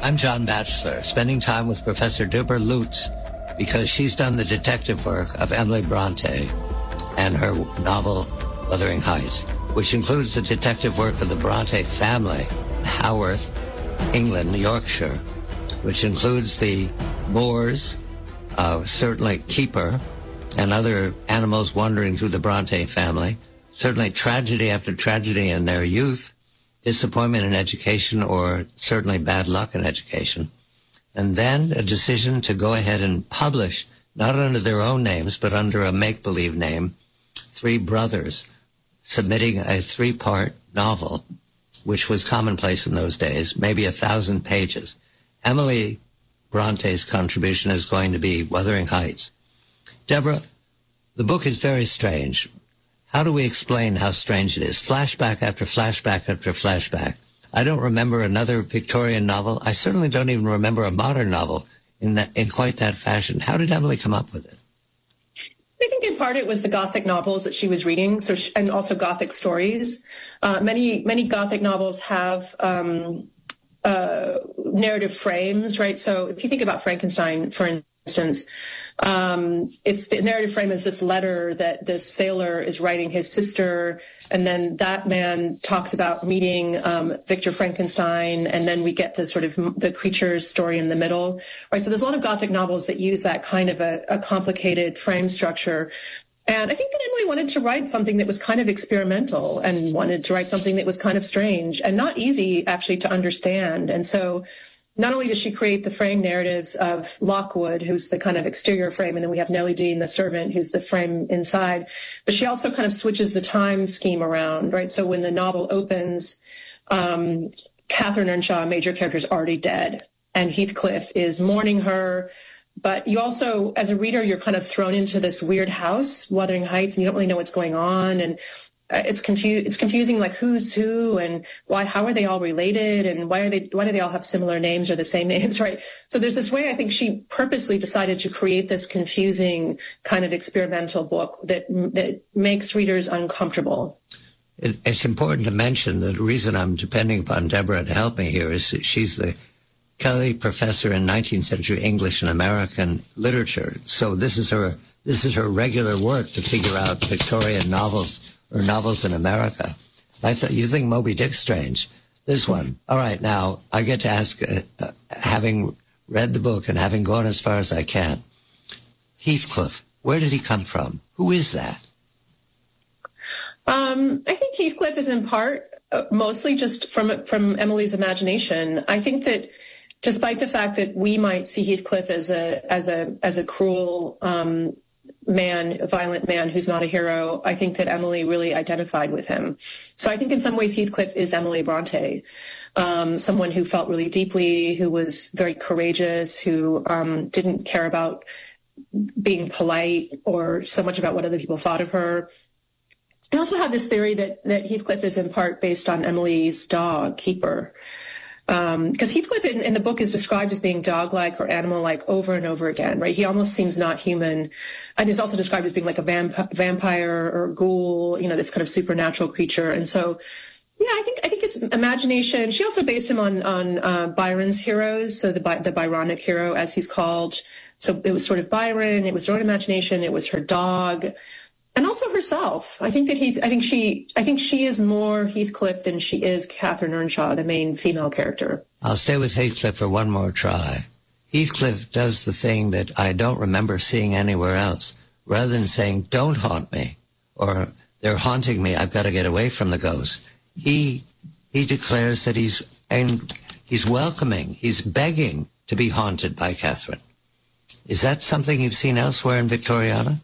I'm John Batchelor, spending time with Professor Deborah Lutz because she's done the detective work of Emily Bronte and her novel Wuthering Heights, which includes the detective work of the Bronte family, Haworth, England, Yorkshire, which includes the Moors, certainly Keeper, and other animals wandering through the Bronte family, certainly tragedy after tragedy in their youth, disappointment in education, or certainly bad luck in education. And then a decision to go ahead and publish, not under their own names, but under a make-believe name, three brothers submitting a 3-part novel, which was commonplace in those days, maybe 1,000 pages. Emily Bronte's contribution is going to be Wuthering Heights. Deborah, the book is very strange. How do we explain how strange it is? Flashback after flashback after flashback. I don't remember another Victorian novel. I certainly don't even remember a modern novel in quite that fashion. How did Emily come up with it? I think in part it was the Gothic novels that she was reading, and also Gothic stories. Many Gothic novels have narrative frames, right? So if you think about Frankenstein, for instance, it's the narrative frame is this letter that this sailor is writing his sister, and then that man talks about meeting Victor Frankenstein, and then we get the sort of the creature's story in the middle, right? So there's a lot of Gothic novels that use that kind of a complicated frame structure. And I think that Emily wanted to write something that was kind of experimental and wanted to write something that was kind of strange and not easy actually to understand. And so not only does she create the frame narratives of Lockwood, who's the kind of exterior frame, and then we have Nellie Dean, the servant, who's the frame inside, but she also kind of switches the time scheme around, right? So when the novel opens, Catherine Earnshaw, a major character, is already dead, and Heathcliff is mourning her. But you also, as a reader, you're kind of thrown into this weird house, Wuthering Heights, and you don't really know what's going on, and it's confusing, like who's who and why, how are they all related, and why do they all have similar names or the same names, right? So there's this way I think she purposely decided to create this confusing kind of experimental book that makes readers uncomfortable. It's important to mention that the reason I'm depending upon Deborah to help me here is that she's the Kelly Professor in 19th Century English and American Literature. So this is her regular work to figure out Victorian novels or novels in America. I thought, you think Moby Dick's strange? This one. All right, now I get to ask, having read the book and having gone as far as I can, Heathcliff, where did he come from? Who is that? I think Heathcliff is in part mostly just from Emily's imagination. I think that despite the fact that we might see Heathcliff as a cruel man, a violent man who's not a hero, I think that Emily really identified with him. So I think in some ways Heathcliff is Emily Bronte, someone who felt really deeply, who was very courageous, who didn't care about being polite or so much about what other people thought of her. I also have this theory that Heathcliff is in part based on Emily's dog, Keeper. Because Heathcliff in the book is described as being dog-like or animal-like over and over again, right? He almost seems not human. And he's also described as being like a vampire or ghoul, this kind of supernatural creature. And so, yeah, I think it's imagination. She also based him on Byron's heroes, so the Byronic hero, as he's called. So it was sort of Byron, it was her own imagination, it was her dog, and also herself. I think she is more Heathcliff than she is Catherine Earnshaw, the main female character. I'll stay with Heathcliff for one more try. Heathcliff does the thing that I don't remember seeing anywhere else. Rather than saying, "Don't haunt me," or "They're haunting me, I've got to get away from the ghost," he declares that he's welcoming, he's begging to be haunted by Catherine. Is that something you've seen elsewhere in Victoriana?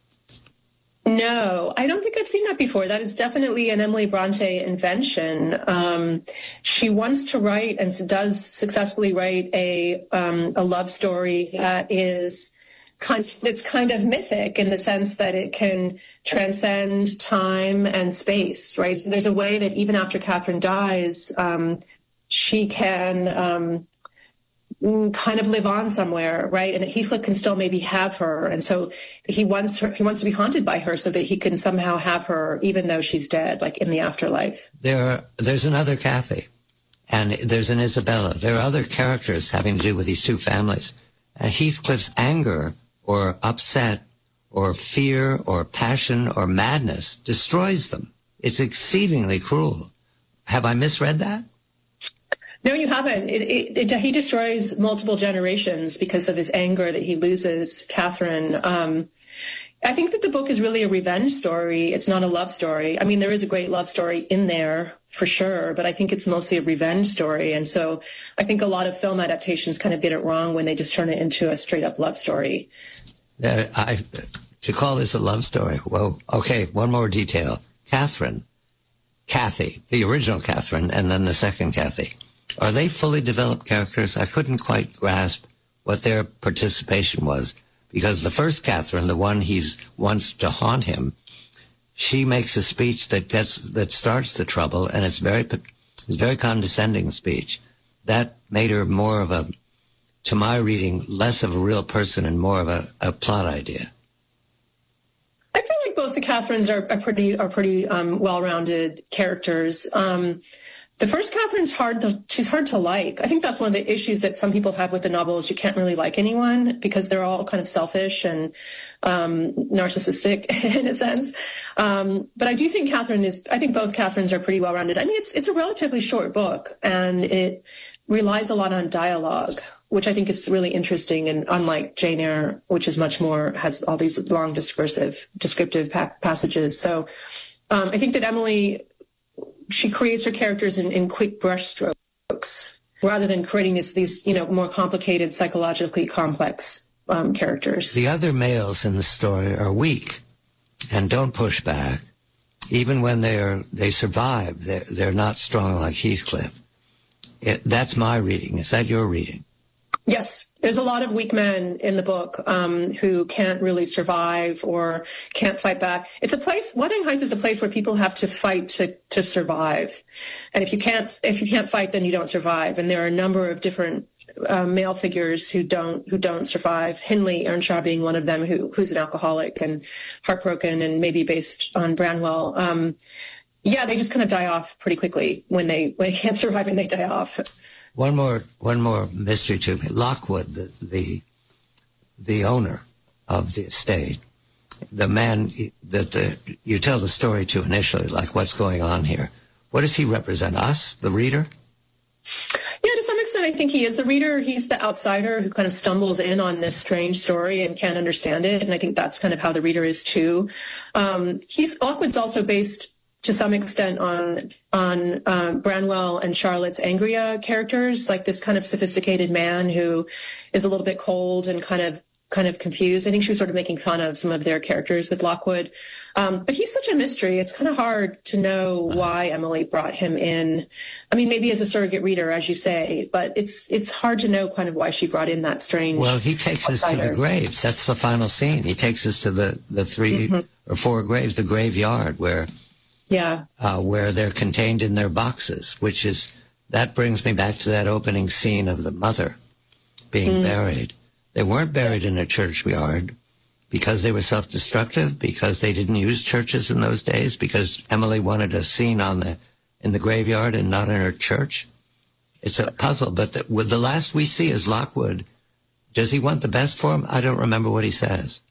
No, I don't think I've seen that before. That is definitely an Emily Bronte invention. She wants to write and does successfully write a love story that is it's kind of mythic in the sense that it can transcend time and space, right? So there's a way that even after Catherine dies, she can kind of live on somewhere, right? And that Heathcliff can still maybe have her. And so he wants to be haunted by her so that he can somehow have her even though she's dead, like in the afterlife. There's another Cathy. And there's an Isabella. There are other characters having to do with these two families. Heathcliff's anger or upset or fear or passion or madness destroys them. It's exceedingly cruel. Have I misread that? No, you haven't. He destroys multiple generations because of his anger that he loses Catherine. I think that the book is really a revenge story. It's not a love story. I mean, there is a great love story in there for sure, but I think it's mostly a revenge story. And so I think a lot of film adaptations kind of get it wrong when they just turn it into a straight up love story. To call this a love story, whoa. Okay, one more detail. Kathy, the original Catherine, and then the second Kathy. Are they fully developed characters? I couldn't quite grasp what their participation was. Because the first Catherine, the one he wants to haunt him, she makes a speech that starts the trouble, and it's very condescending speech. That made her more of to my reading, less of a real person and more of a plot idea. I feel like both the Catherines are pretty well-rounded characters. The first Catherine's she's hard to like. I think that's one of the issues that some people have with the novel is you can't really like anyone because they're all kind of selfish and narcissistic in a sense. But I do think I think both Catherines are pretty well-rounded. I mean, it's a relatively short book and it relies a lot on dialogue, which I think is really interesting. And unlike Jane Eyre, which is much more, has all these long descriptive passages. So I think that Emily, she creates her characters in quick brushstrokes rather than creating these more complicated, psychologically complex characters. The other males in the story are weak and don't push back. Even when they survive, they're not strong like Heathcliff. That's my reading. Is that your reading? Yes, there's a lot of weak men in the book who can't really survive or can't fight back. It's a place. Wuthering Heights is a place where people have to fight to survive, and if you can't fight, then you don't survive. And there are a number of different male figures who don't survive. Hindley Earnshaw being one of them, who's an alcoholic and heartbroken, and maybe based on Branwell. Yeah, they just kind of die off pretty quickly when they can't survive and they die off. One more mystery to me. Lockwood, the owner of the estate, the man that you tell the story to initially, like what's going on here. What does he represent? Us, the reader? Yeah, to some extent, I think he is the reader. He's the outsider who kind of stumbles in on this strange story and can't understand it. And I think that's kind of how the reader is too. Lockwood's also based to some extent on Branwell and Charlotte's Angria characters, like this kind of sophisticated man who is a little bit cold and kind of confused. I think she was sort of making fun of some of their characters with Lockwood. But he's such a mystery. It's kind of hard to know why Emily brought him in. I mean, maybe as a surrogate reader, as you say, but it's hard to know kind of why she brought in that strange. Well, he takes us to the graves. That's the final scene. He takes us to the three or four graves, the graveyard where they're contained in their boxes, that brings me back to that opening scene of the mother being buried. They weren't buried in a churchyard because they were self-destructive, because they didn't use churches in those days, because Emily wanted a scene in the graveyard and not in her church. It's a puzzle, but the last we see is Lockwood. Does he want the best for him? I don't remember what he says.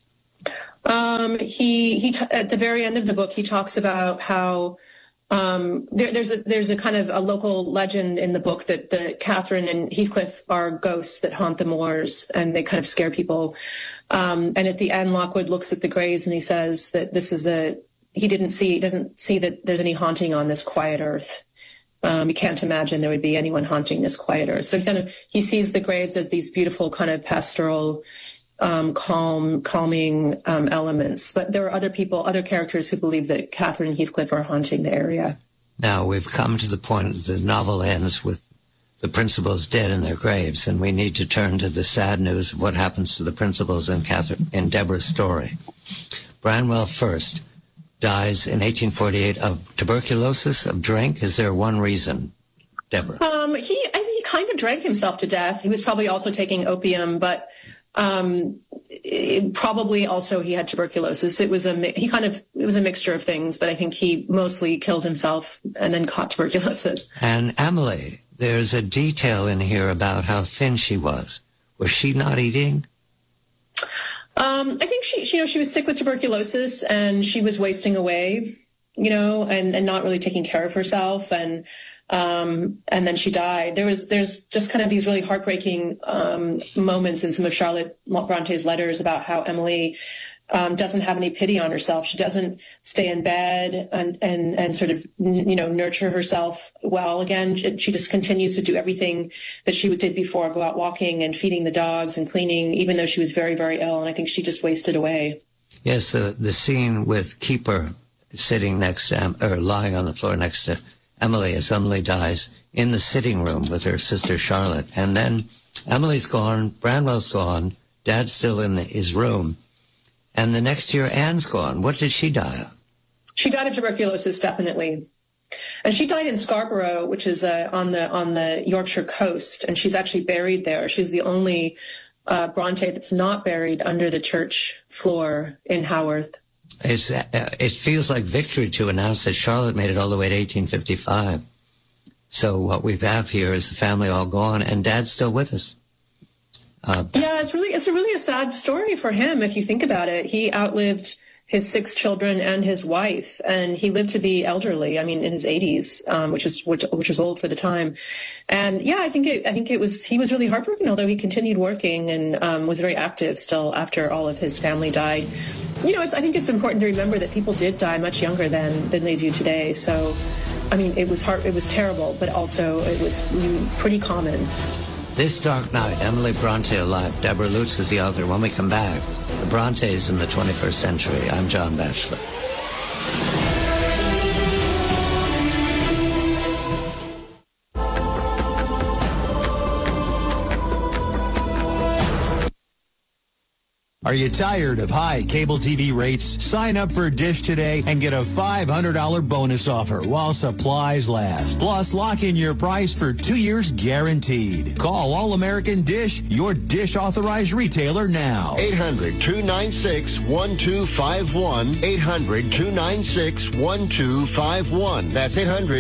He at the very end of the book, he talks about how there's a kind of a local legend in the book that Catherine and Heathcliff are ghosts that haunt the moors and they kind of scare people. And at the end, Lockwood looks at the graves and he says that he doesn't see that there's any haunting on this quiet earth. He can't imagine there would be anyone haunting this quiet earth. So he sees the graves as these beautiful kind of pastoral, calming elements. But there are other characters who believe that Catherine and Heathcliff are haunting the area. Now, we've come to the point the novel ends with the principals dead in their graves, and we need to turn to the sad news of what happens to the principals in Deborah's story. Branwell first dies in 1848 of tuberculosis, of drink. Is there one reason, Deborah? He kind of drank himself to death. He was probably also taking opium, but probably also he had tuberculosis. It was a mixture of things, but I think he mostly killed himself and then caught tuberculosis. And Emily, there's a detail in here about how thin she was. Was she not eating? I think she was sick with tuberculosis and she was wasting away, and not really taking care of herself. And then she died. There's just kind of these really heartbreaking moments in some of Charlotte Bronte's letters about how Emily doesn't have any pity on herself. She doesn't stay in bed and sort of, nurture herself well again. She just continues to do everything that she did before, go out walking and feeding the dogs and cleaning, even though she was very, very ill. And I think she just wasted away. Yes, the scene with Keeper sitting next to, or lying on the floor next to Emily as Emily dies in the sitting room with her sister Charlotte. And then Emily's gone, Branwell's gone, Dad's still in his room. And the next year, Anne's gone. What did she die of? She died of tuberculosis, definitely. And she died in Scarborough, which is on the Yorkshire coast. And she's actually buried there. She's the only Bronte that's not buried under the church floor in Haworth. It feels like victory to announce that Charlotte made it all the way to 1855. So what we have here is the family all gone, and Dad's still with us. It's really a sad story for him if you think about it. He outlived his 6 children and his wife, and he lived to be elderly. I mean, in his 80s, which is old for the time. And I think he was really heartbroken, although he continued working and was very active still after all of his family died. I think it's important to remember that people did die much younger than they do today. So, I mean, it was terrible, but also it was pretty common. This Dark Night, Emily Bronte Alive. Deborah Lutz is the author. When we come back, the Brontes in the 21st Century. I'm John Batchelor. Are you tired of high cable TV rates? Sign up for Dish today and get a $500 bonus offer while supplies last. Plus, lock in your price for 2 years guaranteed. Call All American Dish, your Dish authorized retailer now. 800-296-1251. 800-296-1251. That's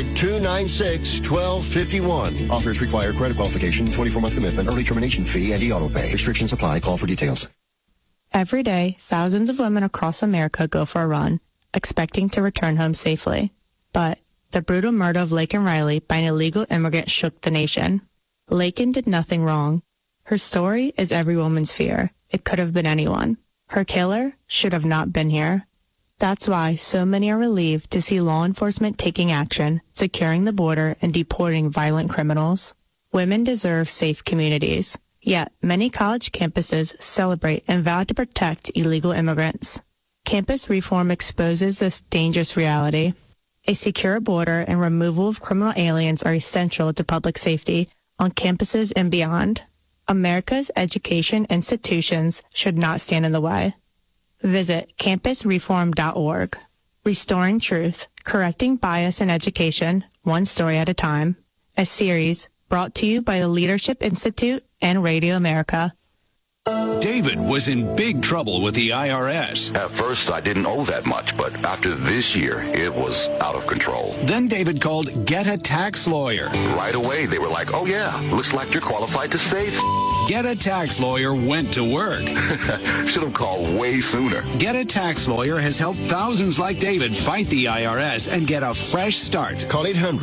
800-296-1251. Offers require credit qualification, 24-month commitment, early termination fee, and e-auto pay. Restrictions apply. Call for details. Every day, thousands of women across America go for a run, expecting to return home safely. But the brutal murder of Laken Riley by an illegal immigrant shook the nation. Laken did nothing wrong. Her story is every woman's fear. It could have been anyone. Her killer should have not been here. That's why so many are relieved to see law enforcement taking action, securing the border, and deporting violent criminals. Women deserve safe communities. Yet, many college campuses celebrate and vow to protect illegal immigrants. Campus reform exposes this dangerous reality. A secure border and removal of criminal aliens are essential to public safety on campuses and beyond. America's education institutions should not stand in the way. Visit campusreform.org. Restoring Truth, Correcting Bias in Education, One Story at a Time. A series brought to you by the Leadership Institute and Radio America. David was in big trouble with the IRS. At first, I didn't owe that much, but after this year, it was out of control. Then David called Get a Tax Lawyer. Right away, they were like, oh yeah, looks like you're qualified to save. Get a Tax Lawyer went to work. Should have called way sooner. Get a Tax Lawyer has helped thousands like David fight the IRS and get a fresh start. Call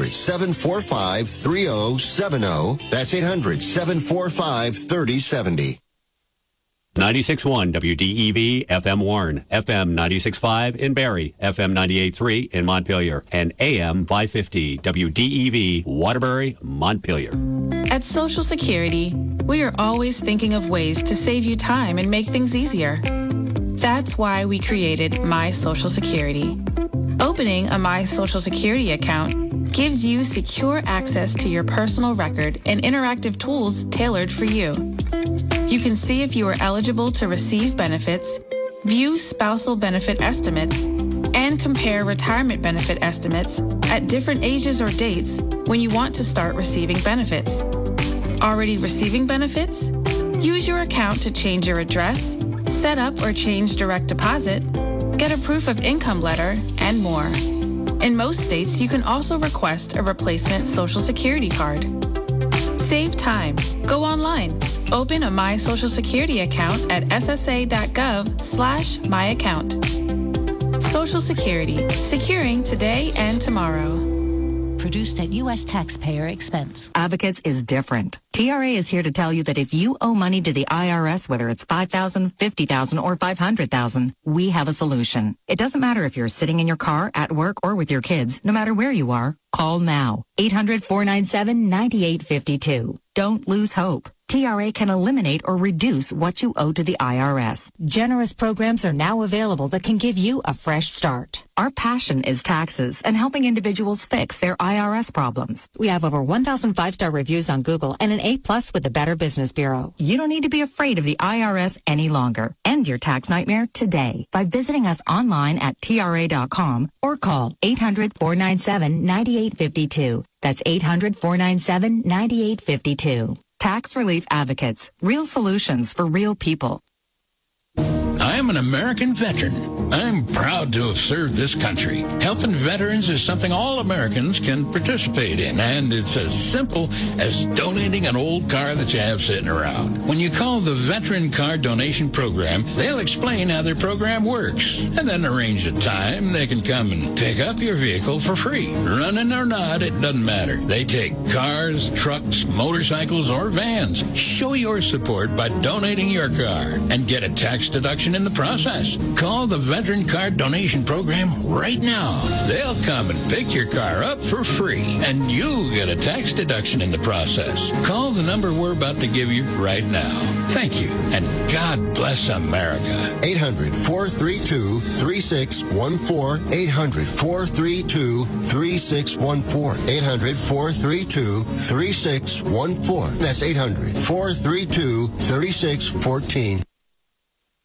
800-745-3070. That's 800-745-3070. 96.1 WDEV FM Warren, FM 96.5 in Barrie, FM 98.3 in Montpelier, and AM 550 WDEV Waterbury, Montpelier. At Social Security, we are always thinking of ways to save you time and make things easier. That's why we created My Social Security. Opening a My Social Security account gives you secure access to your personal record and interactive tools tailored for you. You can see if you are eligible to receive benefits, view spousal benefit estimates, and compare retirement benefit estimates at different ages or dates when you want to start receiving benefits. Already receiving benefits? Use your account to change your address, set up or change direct deposit, get a proof of income letter, and more. In most states, you can also request a replacement Social Security card. Save time. Go online. Open a My Social Security account at ssa.gov/myaccount. Social Security, securing today and tomorrow. Produced at U.S. taxpayer expense. Advocates is different. TRA is here to tell you that if you owe money to the IRS, whether it's $5,000, $50,000, or $500,000, we have a solution. It doesn't matter if you're sitting in your car, at work, or with your kids. No matter where you are, call now. 800-497-9852. Don't lose hope. TRA can eliminate or reduce what you owe to the IRS. Generous programs are now available that can give you a fresh start. Our passion is taxes and helping individuals fix their IRS problems. We have over 1,000 5-star reviews on Google and an A+ with the Better Business Bureau. You don't need to be afraid of the IRS any longer. End your tax nightmare today by visiting us online at TRA.com or call 800-497-9852. That's 800-497-9852. Tax Relief Advocates. Real solutions for real people. I am an American veteran. I'm proud to have served this country. Helping veterans is something all Americans can participate in, and it's as simple as donating an old car that you have sitting around. When you call the Veteran Car Donation Program, they'll explain how their program works, and then arrange a time they can come and pick up your vehicle for free. Running or not, it doesn't matter. They take cars, trucks, motorcycles, or vans. Show your support by donating your car and get a tax deduction in the process. Call the Veteran Car Donation Program right now. They'll come and pick your car up for free, and you get a tax deduction in the process. Call the number we're about to give you right now. Thank you, and God bless America. 800-432-3614. 800-432-3614. 800-432-3614. That's 800-432-3614.